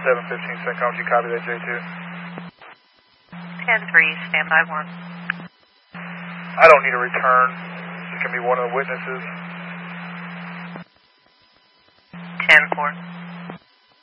715 Syncom, you copy that, J2? 10-3, standby 1. I don't need a return. You can be one of the witnesses. 10-4.